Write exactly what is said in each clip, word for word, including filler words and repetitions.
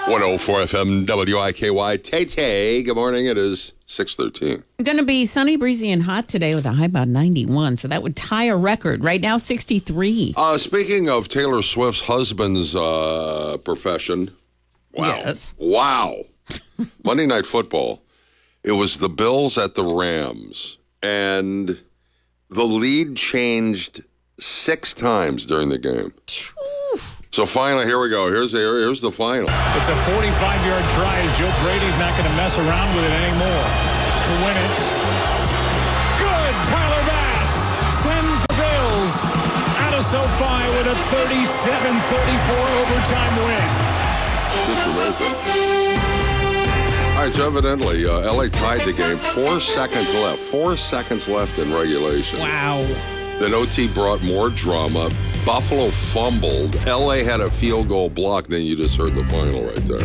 one oh four F M W I K Y. Tay-Tay, good morning. It is six thirteen. Going to be sunny, breezy, and hot today with a high about ninety-one. So that would tie a record. Right now, sixty-three. Uh, speaking of Taylor Swift's husband's uh, profession. Wow. Yes. Wow. Monday Night Football. It was the Bills at the Rams. And the lead changed six times during the game. So finally, here we go. Here's the, here's the final. It's a forty-five-yard try as Joe Brady's not going to mess around with it anymore to win it. Good. Tyler Bass sends the Bills out of SoFi with a thirty-seven thirty-four overtime win. Just amazing. All right, so evidently, uh, L A tied the game. Four seconds left. Four seconds left in regulation. Wow. Then O T brought more drama. Buffalo fumbled. L A had a field goal block. Then you just heard the final right there.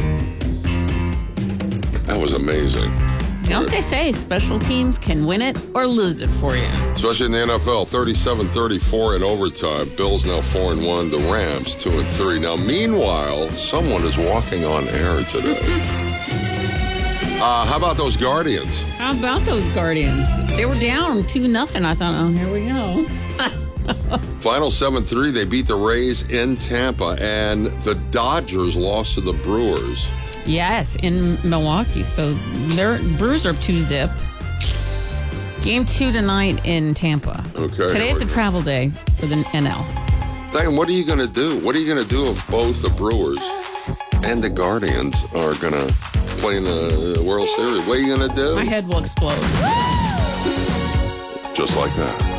That was amazing. You know what they say? Special teams can win it or lose it for you. Especially in the N F L, thirty-seven thirty-four in overtime. Bills now four and one. The Rams two and three. Now, meanwhile, someone is walking on air today. uh, how about those Guardians? How about those Guardians? They were down two nothing. I thought, oh, here we go. Final seven three, they beat the Rays in Tampa, and the Dodgers lost to the Brewers. Yes, in Milwaukee. So their Brewers are up two zip. Game two tonight in Tampa. Okay. Today's a travel day for the N L. Diane, what are you going to do? What are you going to do if both the Brewers and the Guardians are going to play in the World Series? What are you going to do? My head will explode. Just like that.